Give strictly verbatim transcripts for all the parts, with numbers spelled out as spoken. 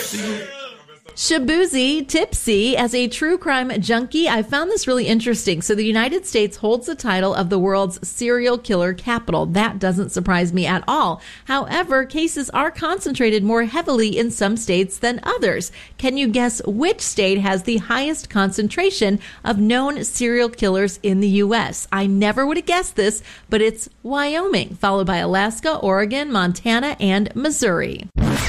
Shabuzi Tipsy. As a true crime junkie, I found this really interesting. So the United States holds the title of the world's serial killer capital. That doesn't surprise me at all. However, cases are concentrated more heavily in some states than others. Can you guess which state has the highest concentration of known serial killers in the U S? I never would have guessed this, but it's Wyoming, followed by Alaska, Oregon, Montana, and Missouri.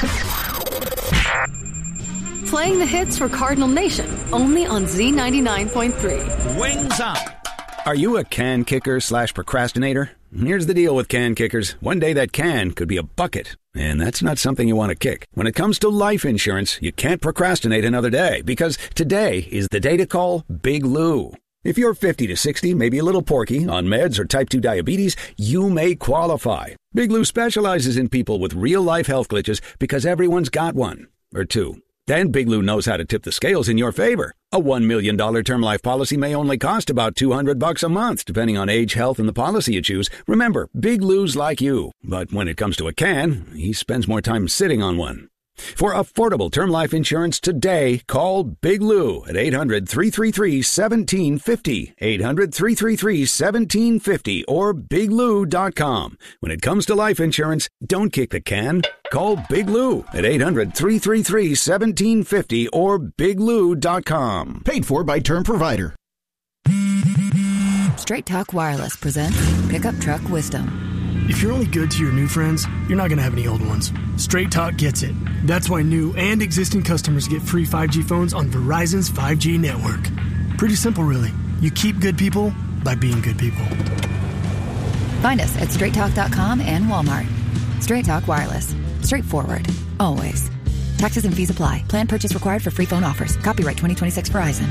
Playing the hits for Cardinal Nation, only on Z ninety-nine point three. Wings up! Are you a can kicker slash procrastinator? Here's the deal with can kickers. One day that can could be a bucket, and that's not something you want to kick. When it comes to life insurance, you can't procrastinate another day, because today is the day to call Big Lou. If you're fifty to sixty, maybe a little porky, on meds or type two diabetes, you may qualify. Big Lou specializes in people with real-life health glitches because everyone's got one, or two. Then Big Lou knows how to tip the scales in your favor. A one million dollars term life policy may only cost about two hundred bucks a month, depending on age, health, and the policy you choose. Remember, Big Lou's like you. But when it comes to a can, he spends more time sitting on one. For affordable term life insurance today, call Big Lou at eight hundred, three three three, one seven five zero, eight hundred, three three three, one seven five zero, or big lou dot com. When it comes to life insurance, don't kick the can. Call Big Lou at eight hundred, three three three, one seven five zero or big lou dot com. Paid for by Term Provider. Straight Talk Wireless presents Pickup Truck Wisdom. If you're only good to your new friends, you're not going to have any old ones. Straight Talk gets it. That's why new and existing customers get free five G phones on Verizon's five G network. Pretty simple, really. You keep good people by being good people. Find us at straight talk dot com and Walmart. Straight Talk Wireless. Straightforward. Always. Taxes and fees apply. Plan purchase required for free phone offers. Copyright twenty twenty-six Verizon.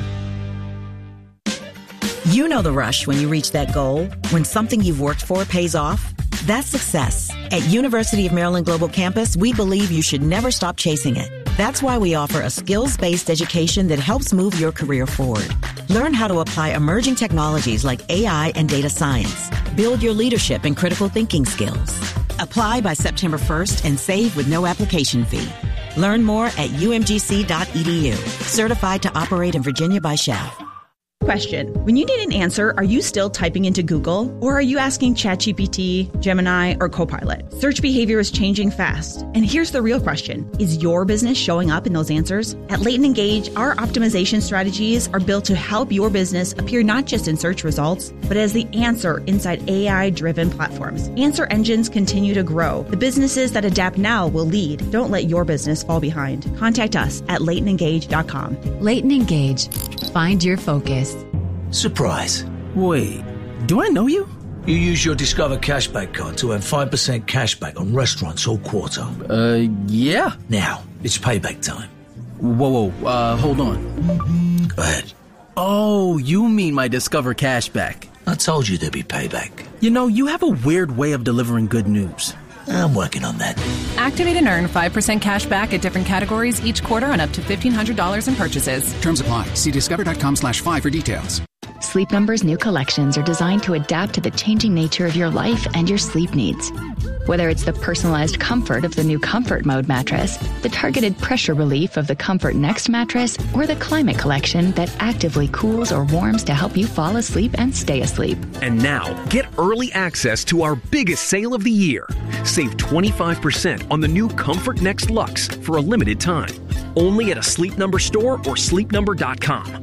You know the rush when you reach that goal, when something you've worked for pays off. That's success. At University of Maryland Global Campus, we believe you should never stop chasing it. That's why we offer a skills-based education that helps move your career forward. Learn how to apply emerging technologies like A I and data science. Build your leadership and critical thinking skills. Apply by September first and save with no application fee. Learn more at u m g c dot e d u. Certified to operate in Virginia by S H A F. Question. When you need an answer, are you still typing into Google? Or are you asking ChatGPT, Gemini, or Copilot? Search behavior is changing fast. And here's the real question. Is your business showing up in those answers? At Leighton Engage, our optimization strategies are built to help your business appear not just in search results, but as the answer inside A I-driven platforms. Answer engines continue to grow. The businesses that adapt now will lead. Don't let your business fall behind. Contact us at leighton engage dot com. Leighton Engage. Find your focus. Surprise. Wait, do I know you? You use your Discover Cashback card to earn five percent cashback on restaurants all quarter. Uh, yeah. Now, it's payback time. Whoa, whoa, uh, hold on. Go ahead. Oh, you mean my Discover Cashback. I told you there'd be payback. You know, you have a weird way of delivering good news. I'm working on that. Activate and earn five percent cash back at different categories each quarter on up to fifteen hundred dollars in purchases. Terms apply. See discover dot com slash five for details. Sleep Number's new collections are designed to adapt to the changing nature of your life and your sleep needs. Whether it's the personalized comfort of the new Comfort Mode mattress, the targeted pressure relief of the Comfort Next mattress, or the Climate Collection that actively cools or warms to help you fall asleep and stay asleep. And now, get early access to our biggest sale of the year. Save twenty-five percent on the new Comfort Next Luxe for a limited time. Only at a Sleep Number store or sleep number dot com.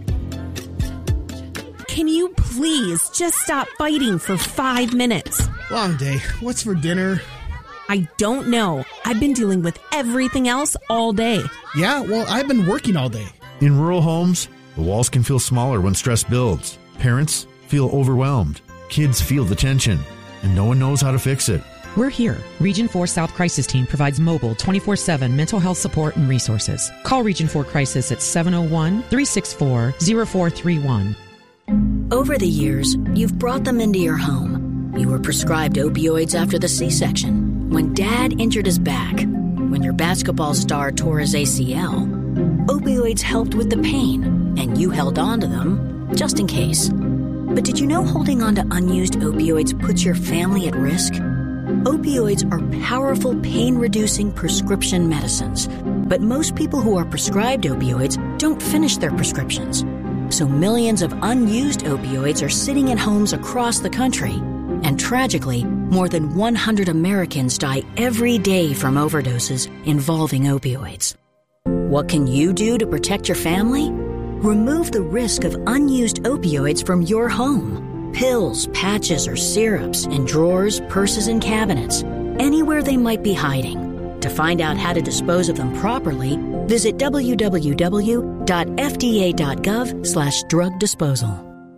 Can you please just stop fighting for five minutes? Long day. What's for dinner? I don't know. I've been dealing with everything else all day. Yeah, well, I've been working all day. In rural homes, the walls can feel smaller when stress builds. Parents feel overwhelmed. Kids feel the tension, and no one knows how to fix it. We're here. Region four South Crisis Team provides mobile twenty-four seven mental health support and resources. Call Region four Crisis at seven oh one, three six four, oh four three one. Over the years, you've brought them into your home. You were prescribed opioids after the C-section, when Dad injured his back, when your basketball star tore his A C L. Opioids helped with the pain, and you held on to them just in case. But did you know holding on to unused opioids puts your family at risk? Opioids are powerful pain-reducing prescription medicines. But most people who are prescribed opioids don't finish their prescriptions. So millions of unused opioids are sitting in homes across the country. And tragically, more than one hundred Americans die every day from overdoses involving opioids. What can you do to protect your family? Remove the risk of unused opioids from your home. Pills, patches, or syrups in drawers, purses, and cabinets, anywhere they might be hiding. To find out how to dispose of them properly, visit w w w dot f d a dot gov slash drug disposal.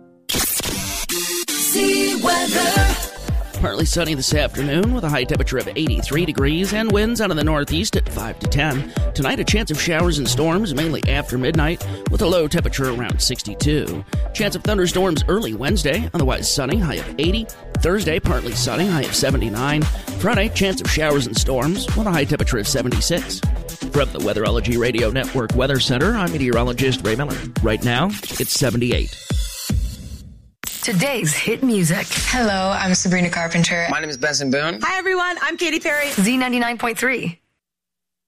See weather. Partly sunny this afternoon with a high temperature of eighty-three degrees and winds out of the northeast at five to ten. Tonight, a chance of showers and storms mainly after midnight with a low temperature around sixty-two. Chance of thunderstorms early Wednesday, otherwise sunny, high of eighty. Thursday, partly sunny, high of seventy-nine. Friday, chance of showers and storms with a high temperature of seventy-six. From the Weatherology Radio Network Weather Center, I'm meteorologist Ray Miller. Right now, it's seventy-eight. Today's hit music. Hello, I'm Sabrina Carpenter. My name is Benson Boone. Hi, everyone. I'm Katy Perry. Z ninety-nine point three.